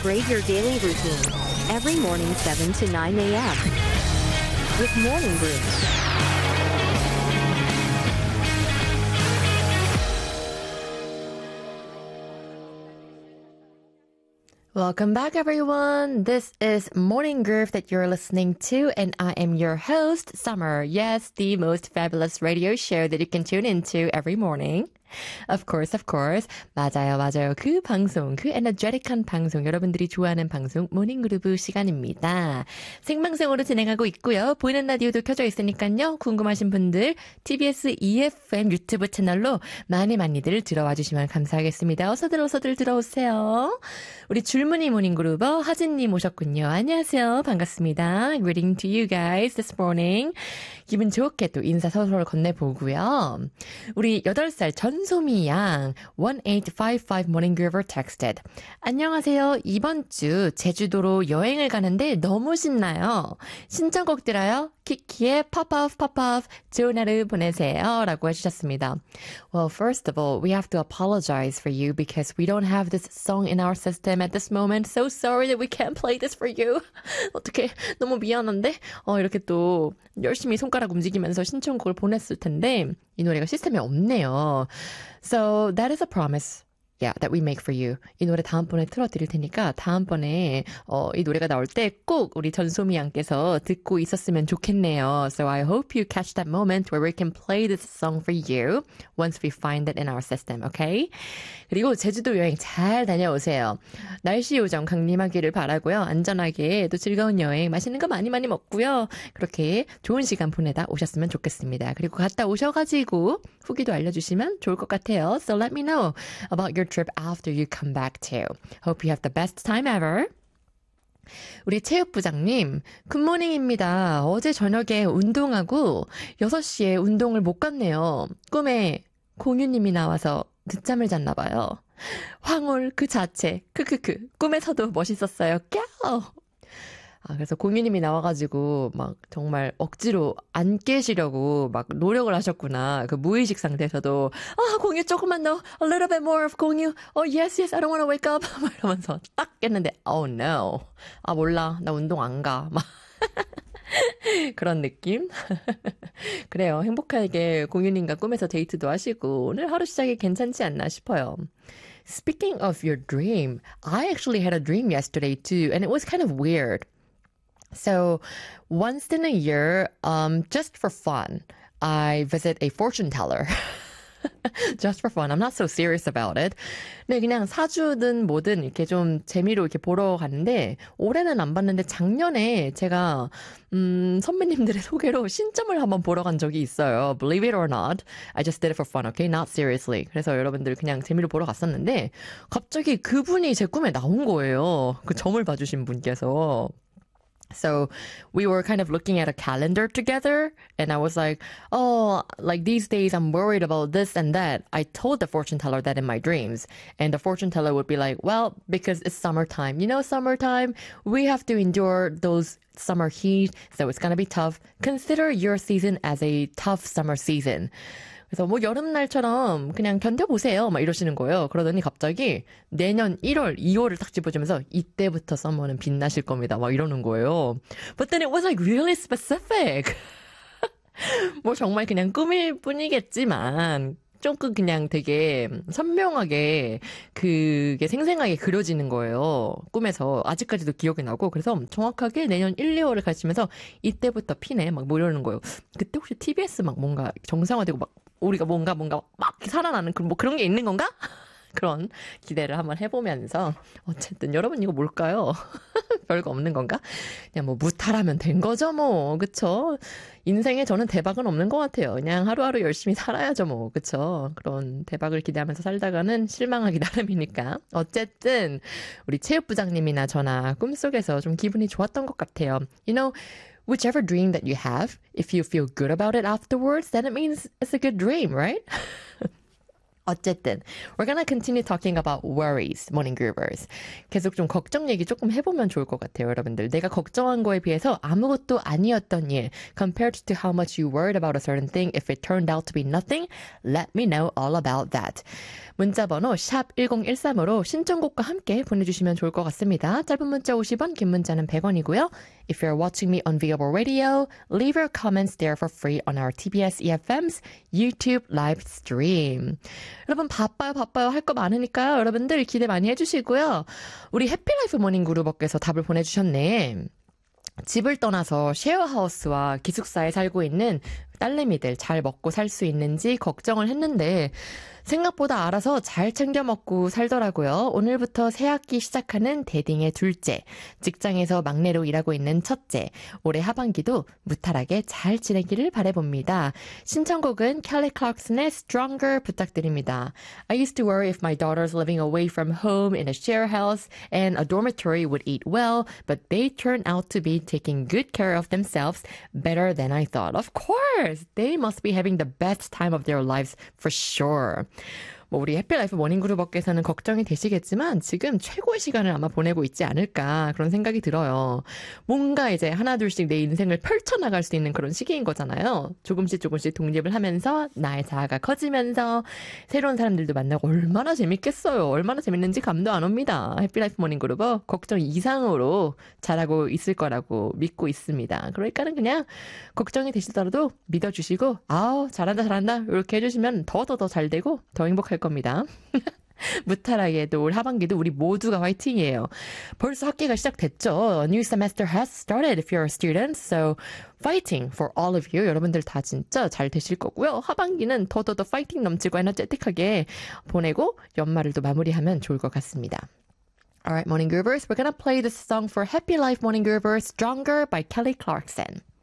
Upgrade your daily routine. Every morning 7 to 9 a.m. with Morning Brew. Welcome back, everyone. This is Morning Groove that you're listening to, and I am your host, Summer. Yes, the most fabulous radio show that you can tune into every morning. Of course. 맞아요. 그 방송, 그 에너제틱한 방송, 여러분들이 좋아하는 방송, 모닝그루브 시간입니다. 생방송으로 진행하고 있고요. 보이는 라디오도 켜져 있으니까요. 궁금하신 분들, TBS EFM 유튜브 채널로 많이들 들어와 주시면 감사하겠습니다. 어서들 들어오세요. 우리 줄무늬 모닝그루버 하진님 오셨군요. 안녕하세요. 반갑습니다. Greeting to you guys this morning. 기분 좋게 또 인사 서로 건네보고요. 우리 8살 전소미 양 1855 Morning Groover texted. 안녕하세요. 이번 주 제주도로 여행을 가는데 너무 신나요. 신청곡 들어요. 키키의 Pop Off 좋은 하루 보내세요. 라고 해주셨습니다. Well, first of all, we have to apologize for you because we don't have this song in our system at this moment. So sorry that we can't play this for you. 어떡해. 너무 미안한데? 이렇게 또 열심히 손가락 움직이면서 신청곡을 보냈을 텐데 이 노래가 시스템에 없네요. So that is a promise. Yeah, that we make for you. 이 노래 다음번에 틀어드릴 테니까 다음번에 이 노래가 나올 때 꼭 우리 전소미 양께서 듣고 있었으면 좋겠네요. So I hope you catch that moment where we can play this song for you once we find it in our system, okay? 그리고 제주도 여행 잘 다녀오세요. 날씨 요정 강림하기를 바라고요. 안전하게 또 즐거운 여행 맛있는 거 많이 먹고요. 그렇게 좋은 시간 보내다 오셨으면 좋겠습니다. 그리고 갔다 오셔가지고 후기도 알려주시면 좋을 것 같아요. So let me know about your trip after you come back too. Hope you have the best time ever. 우리 체육부장님, 굿모닝입니다. 어제 저녁에 운동하고 6시에 운동을 못 갔네요. 꿈에 공유님이 나와서 늦잠을 잤나 봐요. 황홀 그 자체, 크크크. 꿈에서도 멋있었어요. 꺄오! 그래서 공유님이 나와가지고 막 정말 억지로 안 깨시려고 막 노력을 하셨구나. 그 무의식 상태에서도 공유 조금만 더, a little bit more of 공유. Yes, I don't want to wake up. 막 이러면서 딱 깼는데, oh no. 몰라. 나 운동 안 가. 막 그런 느낌? 그래요. 행복하게 공유님과 꿈에서 데이트도 하시고 오늘 하루 시작이 괜찮지 않나 싶어요. Speaking of your dream, I actually had a dream yesterday too, and it was kind of weird. So once in a year, just for fun, I visit a fortune teller. Just for fun. I'm not so serious about it. 네, 그냥 사주든 뭐든 이렇게 좀 재미로 이렇게 보러 갔는데 올해는 안 봤는데 작년에 제가 선배님들의 소개로 신점을 한번 보러 간 적이 있어요. Believe it or not, I just did it for fun, okay? Not seriously. 그래서 여러분들 그냥 재미로 보러 갔었는데 갑자기 그분이 제 꿈에 나온 거예요. 그 점을 봐주신 분께서. So we were kind of looking at a calendar together and I was like, like these days I'm worried about this and that. I told the fortune teller that in my dreams and the fortune teller would be like, well, because it's summertime. You know, summertime, we have to endure those summer heat. So it's going to be tough. Consider your season as a tough summer season. 그래서 뭐 여름날처럼 그냥 견뎌보세요. 막 이러시는 거예요. 그러더니 갑자기 내년 1월, 2월을 딱 집어주면서 이때부터 썸머는 빛나실 겁니다. 막 이러는 거예요. But then it was like really specific. 뭐 정말 그냥 꿈일 뿐이겠지만 조금 그냥 되게 선명하게 그게 생생하게 그려지는 거예요. 꿈에서 아직까지도 기억이 나고 그래서 정확하게 내년 1, 2월을 가시면서 이때부터 피네 막 뭐 이러는 거예요. 그때 혹시 TBS 막 뭔가 정상화되고 막 우리가 뭔가 막 살아나는 뭐 그런 게 있는 건가? 그런 기대를 한번 해보면서 어쨌든 여러분 이거 뭘까요? 별거 없는 건가? 그냥 뭐 무탈하면 된 거죠 뭐 그쵸? 인생에 저는 대박은 없는 것 같아요. 그냥 하루하루 열심히 살아야죠 뭐 그쵸? 그런 대박을 기대하면서 살다가는 실망하기 나름이니까 어쨌든 우리 체육부장님이나 저나 꿈속에서 좀 기분이 좋았던 것 같아요. You know, whichever dream that you have, if you feel good about it afterwards, then it means it's a good dream, right? 어쨌든 we're gonna continue talking about worries, morning groovers. 계속 좀 걱정 얘기 조금 해보면 좋을 것 같아요, 여러분들. 내가 걱정한 거에 비해서 아무것도 아니었던 일, compared to how much you worried about a certain thing, if it turned out to be nothing, let me know all about that. 문자번호 샵 1013으로 신청곡과 함께 보내주시면 좋을 것 같습니다. 짧은 문자 50원, 긴 문자는 100원이고요. If you're watching me on Viable Radio, leave your comments there for free on our TBS EFM's YouTube live stream. 여러분 바빠요 할 거 많으니까요. 여러분들 기대 많이 해주시고요. 우리 해피라이프 모닝그룹업께서 답을 보내주셨네. 집을 떠나서 쉐어하우스와 기숙사에 살고 있는 딸내미들 잘 먹고 살 수 있는지 걱정을 했는데 생각보다 알아서 잘 챙겨 먹고 살더라고요. 오늘부터 새학기 시작하는 대딩의 둘째, 직장에서 막내로 일하고 있는 첫째, 올해 하반기도 무탈하게 잘 지내기를 바라봅니다. 신청곡은 켈리 클락슨의 Stronger 부탁드립니다. I used to worry if my daughters living away from home in a share house and a dormitory would eat well, but they turned out to be taking good care of themselves better than I thought. Of course, they must be having the best time of their lives for sure. 뭐 우리 해피라이프 모닝그룹업께서는 걱정이 되시겠지만 지금 최고의 시간을 아마 보내고 있지 않을까 그런 생각이 들어요. 뭔가 이제 하나둘씩 내 인생을 펼쳐나갈 수 있는 그런 시기인 거잖아요. 조금씩 독립을 하면서 나의 자아가 커지면서 새로운 사람들도 만나고 얼마나 재밌겠어요. 얼마나 재밌는지 감도 안 옵니다. 해피라이프 모닝그룹업 걱정 이상으로 잘하고 있을 거라고 믿고 있습니다. 그러니까는 그냥 걱정이 되시더라도 믿어주시고 아우 잘한다 이렇게 해주시면 더 잘 되고 더 행복할 겁니다. 무탈하게도 올 하반기도 우리 모두가 화이팅이에요. 벌써 학기가 시작됐죠. A new semester has started if you're a student. So fighting for all of you. 여러분들 다 진짜 잘 되실 거고요. 하반기는 더 파이팅 넘치고 에너제틱하게 보내고 연말을 또 마무리하면 좋을 것 같습니다. Alright, Morning Groovers, we're gonna play this song for Happy Life Morning Groovers, Stronger by Kelly Clarkson.